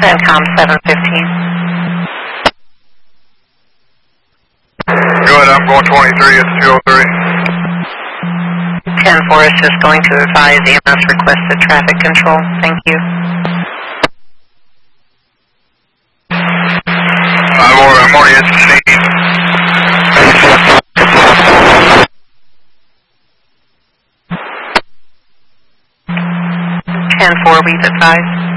CENTCOM 715. Good, I'm going 23 at 203. 10-4 is just going to advise EMS requested traffic control. Thank you. I'm already at the scene. 10-4, we've advised.